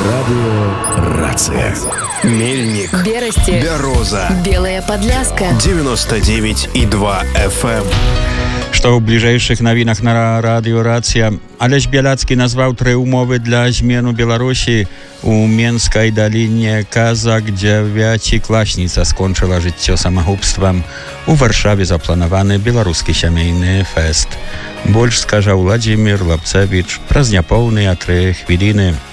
Радио «Рация». Мельник, Бересте, Бероза, Белая Подляска, 99,2 FM. Что в ближайших новинах на радио «Рация». Алеш Bielacki nazwał 3 umowy dla zmianu Białorusi u Mięskiej Dolinie Kazak, gdzie 9-klaśnica skończyła życie samogubstwem. U Warszawie zaplanowany białoruski семейный fest. Больше скажа Владимир Лапцевич, праздня полный, 3 хвилины.